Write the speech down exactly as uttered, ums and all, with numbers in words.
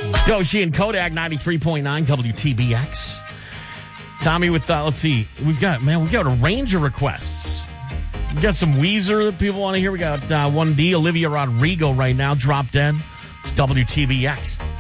Doshi and Kodak, ninety-three point nine W T B X. Tommy with, uh, let's see, we've got, man, we've got a range of requests. We've got some Weezer that people want to hear. We got uh, one D, Olivia Rodrigo right now, dropped in. It's W T B X.